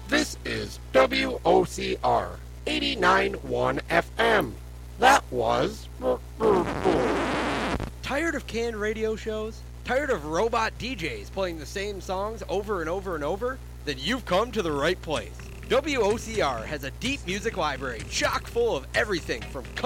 This is WOCR 89.1 FM. That was... Tired of canned radio shows? Tired of robot DJs playing the same songs over and over and over? Then you've come to the right place. WOCR has a deep music library chock full of everything from